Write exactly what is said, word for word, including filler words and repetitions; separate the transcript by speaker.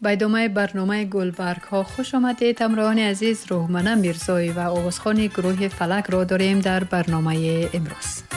Speaker 1: به ادامه برنامه گلبرگ ها خوش آمدید. همراهان عزیز، روحمنه میرزایی و آوازخوان گروه فلک را داریم در برنامه امروز.